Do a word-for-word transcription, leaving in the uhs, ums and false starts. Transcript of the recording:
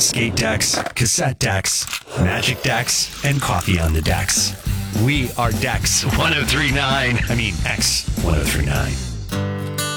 skate decks, cassette decks, magic decks, and coffee on the decks. We are Dex one oh three point nine. I mean, X one oh three point nine.